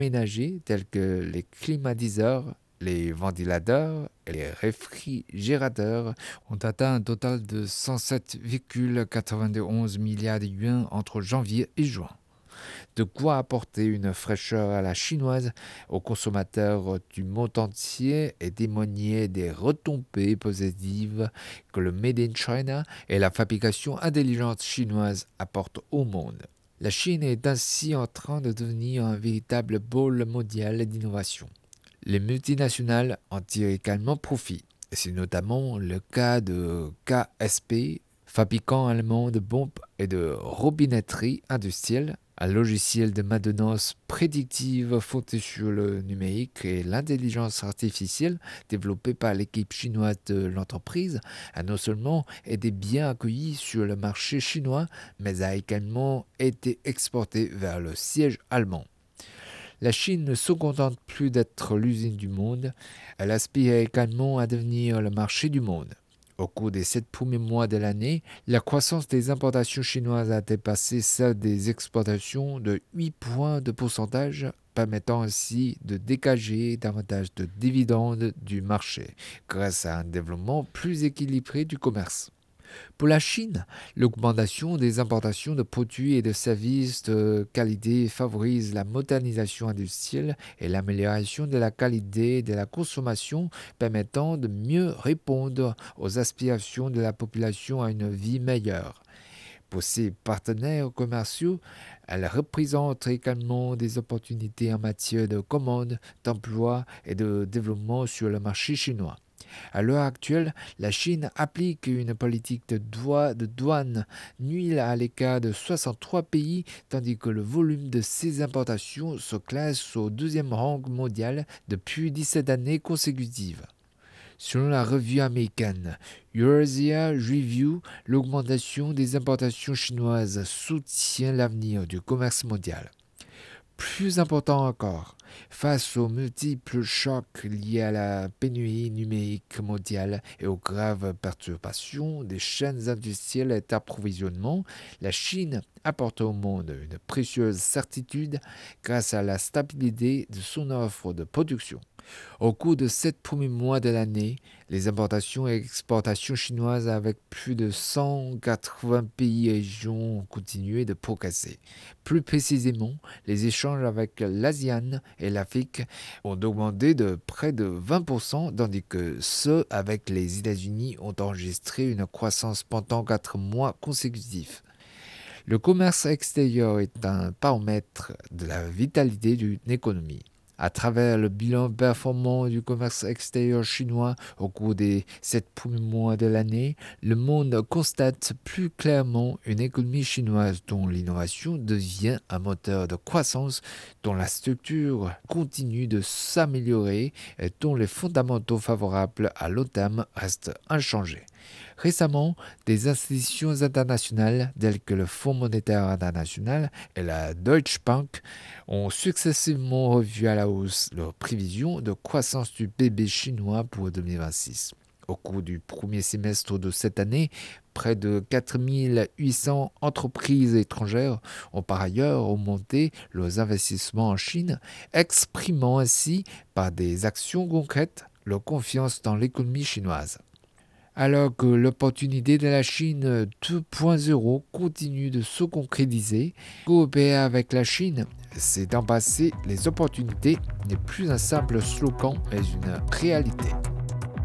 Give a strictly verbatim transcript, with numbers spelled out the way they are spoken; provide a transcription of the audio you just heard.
ménagers tels que les climatiseurs, les ventilateurs et les réfrigérateurs ont atteint un total de cent sept virgule quatre-vingt-onze milliards de yuans entre janvier et juin. De quoi apporter une fraîcheur à la chinoise aux consommateurs du monde entier et témoigner des retombées positives que le Made in China et la fabrication intelligente chinoise apportent au monde. La Chine est ainsi en train de devenir un véritable pôle mondial d'innovation. Les multinationales en tirent également profit. C'est notamment le cas de K S P, fabricant allemand de pompes et de robinetterie industrielle, un logiciel de maintenance prédictive fondé sur le numérique et l'intelligence artificielle développé par l'équipe chinoise de l'entreprise, a non seulement été bien accueilli sur le marché chinois, mais a également été exporté vers le siège allemand. La Chine ne se contente plus d'être l'usine du monde, elle aspire également à devenir le marché du monde. Au cours des sept premiers mois de l'année, la croissance des importations chinoises a dépassé celle des exportations de huit points de pourcentage, permettant ainsi de dégager davantage de dividendes du marché, grâce à un développement plus équilibré du commerce. Pour la Chine, l'augmentation des importations de produits et de services de qualité favorise la modernisation industrielle et l'amélioration de la qualité de la consommation, permettant de mieux répondre aux aspirations de la population à une vie meilleure. Pour ses partenaires commerciaux, elle représente également des opportunités en matière de commandes, d'emploi et de développement sur le marché chinois. À l'heure actuelle, la Chine applique une politique de droits de douane nulle à l'écart de soixante-trois pays, tandis que le volume de ses importations se classe au deuxième rang mondial depuis dix-sept années consécutives. Selon la revue américaine Eurasia Review, l'augmentation des importations chinoises soutient l'avenir du commerce mondial. Plus important encore, face aux multiples chocs liés à la pénurie numérique mondiale et aux graves perturbations des chaînes industrielles et d'approvisionnement, la Chine apporte au monde une précieuse certitude grâce à la stabilité de son offre de production. Au cours de sept premiers mois de l'année, les importations et exportations chinoises avec plus de cent quatre-vingts pays et régions ont continué de progresser. Plus précisément, les échanges avec l'ASEAN et l'Afrique ont augmenté de près de vingt pour cent, tandis que ceux avec les États-Unis ont enregistré une croissance pendant quatre mois consécutifs. Le commerce extérieur est un paramètre de la vitalité d'une économie. À travers le bilan performant du commerce extérieur chinois au cours des sept premiers mois de l'année, le monde constate plus clairement une économie chinoise dont l'innovation devient un moteur de croissance, dont la structure continue de s'améliorer et dont les fondamentaux favorables à long terme restent inchangés. Récemment, des institutions internationales telles que le Fonds monétaire international et la Deutsche Bank ont successivement revu à la hausse leurs prévisions de croissance du P I B chinois pour deux mille vingt-six. Au cours du premier semestre de cette année, près de quatre mille huit cents entreprises étrangères ont par ailleurs augmenté leurs investissements en Chine, exprimant ainsi par des actions concrètes leur confiance dans l'économie chinoise. Alors que l'opportunité de la Chine deux point zéro continue de se concrétiser, coopérer avec la Chine, c'est d'embrasser les opportunités n'est plus un simple slogan mais une réalité.